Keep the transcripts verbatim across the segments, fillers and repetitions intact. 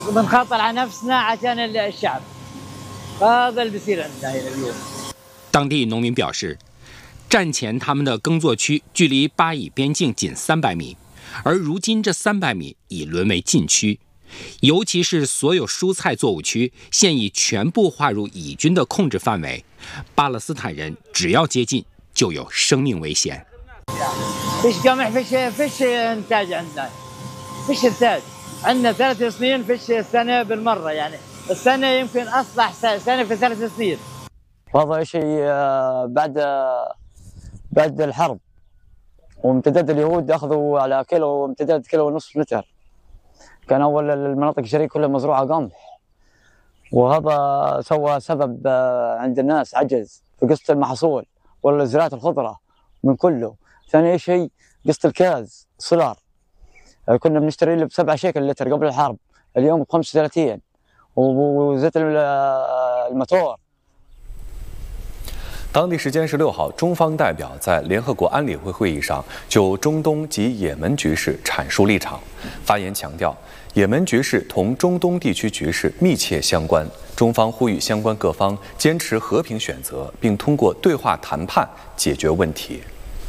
بنخاطر على نفسنا عشان الشعب هذا اللي بيصير عندنا هنا اليوم。 当地农民表示，战前他们的耕作区距离巴以边境仅三百米，而如今这三百米已沦为禁区，尤其是所有蔬菜作物区现已全部划入以军的控制范围，巴勒斯坦人只要接近就有生命危险。 فيش قمح فيش فيش انتاج عندنا فيش انتاج عندنا ثلاث سنين فيش سنه بالمره يعني السنه يمكن اصلح سنه في ثلاث سنين. وهذا شيء بعد بعد الحرب وامتداد اليهود اخذوا على كيلو امتداد كيلو ونصف متر. كان اول المناطق الشرقيه كلها مزروعه قمح وهذا سوى سبب عند الناس عجز في قسط المحصول ولا زراعه الخضره من كله. ثاني شيء قسط الكاز سولار كنا بنشتري له بسبعة شيكل لتر قبل الحرب اليوم بخمسة وثلاثين وزيت الموتور。 当地时间十六号，中方代表在联合国安理会会议上就中东及也门局势阐述立场。发言强调，也门局势同中东地区局势密切相关。中方呼吁相关各方坚持和平选择，并通过对话谈判解决问题。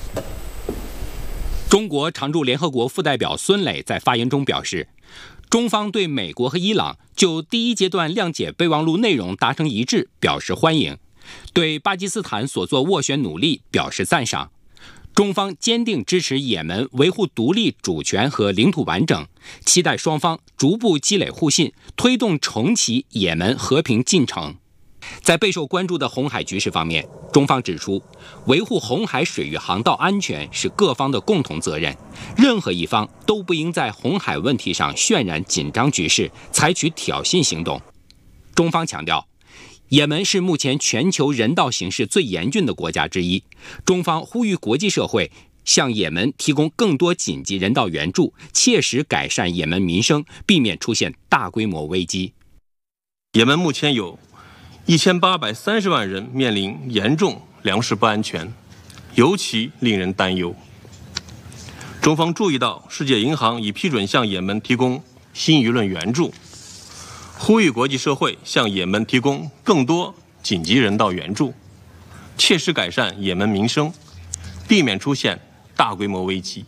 中国常驻联合国副代表孙磊在发言中表示，中方对美国和伊朗就第一阶段谅解备忘录内容达成一致表示欢迎，对巴基斯坦所做斡旋努力表示赞赏。中方坚定支持也门维护独立主权和领土完整，期待双方逐步积累互信，推动重启也门和平进程。在备受关注的红海局势方面，中方指出，维护红海水域航道安全是各方的共同责任，任何一方都不应在红海问题上渲染紧张局势，采取挑衅行动。中方强调，也门是目前全球人道形势最严峻的国家之一，中方呼吁国际社会向也门提供更多紧急人道援助，切实改善也门民生，避免出现大规模危机。 也门目前有一千八百三十万人面临严重粮食不安全，尤其令人担忧。中方注意到，世界银行已批准向也门提供新舆论援助，呼吁国际社会向也门提供更多紧急人道援助，切实改善也门民生，避免出现大规模危机。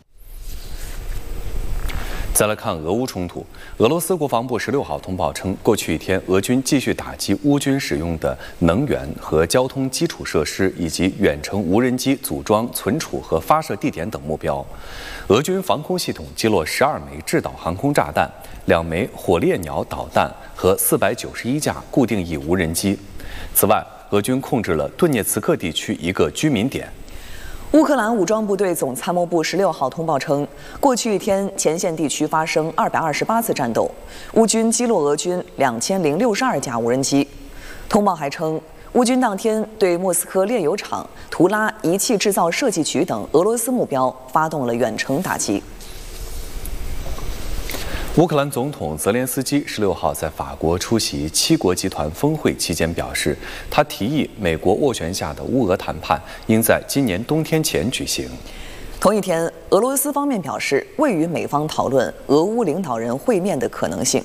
再来看俄乌冲突，俄罗斯国防部十六号通报称，过去一天，俄军继续打击乌军使用的能源和交通基础设施，以及远程无人机组装、存储和发射地点等目标。俄军防空系统击落十二枚制导航空炸弹、两枚火烈鸟导弹和四百九十一架固定翼无人机。此外，俄军控制了顿涅茨克地区一个居民点。 乌克兰武装部队总参谋部十六号通报称，过去一天前线地区发生二百二十八次战斗，乌军击落俄军两千零六十二架无人机。通报还称，乌军当天对莫斯科炼油厂、图拉仪器制造设计局等俄罗斯目标发动了远程打击。 乌克兰总统泽连斯基十六号在法国出席七国集团峰会期间表示，他提议美国斡旋下的乌俄谈判应在今年冬天前举行。 同一天，俄罗斯方面表示未与美方讨论俄乌领导人会面的可能性。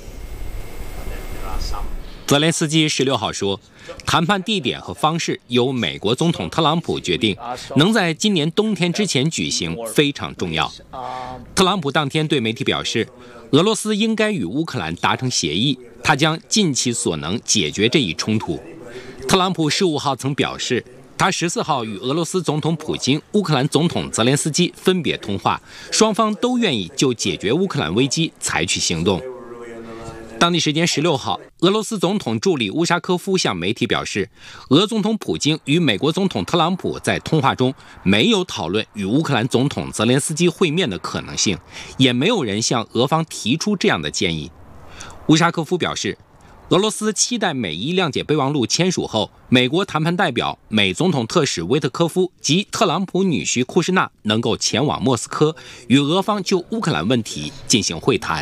泽连斯基十六号说，谈判地点和方式由美国总统特朗普决定，能在今年冬天之前举行非常重要。特朗普当天对媒体表示，俄罗斯应该与乌克兰达成协议，他将尽其所能解决这一冲突。特朗普十五号曾表示，他十四号与俄罗斯总统普京、乌克兰总统泽连斯基分别通话，双方都愿意就解决乌克兰危机采取行动。当地时间十六号，俄罗斯总统助理乌沙科夫向媒体表示，俄总统普京与美国总统特朗普在通话中没有讨论与乌克兰总统泽连斯基会面的可能性，也没有人向俄方提出这样的建议。乌沙科夫表示，俄罗斯期待美伊谅解备忘录签署后，美国谈判代表、美总统特使威特科夫及特朗普女婿库什纳能够前往莫斯科，与俄方就乌克兰问题进行会谈。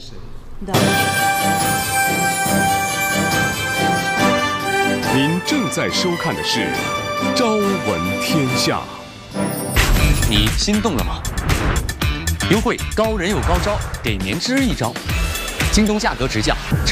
您正在收看的是《朝闻天下》。 你心动了吗？优惠高人有高招，给您支一招。 京东价格直降。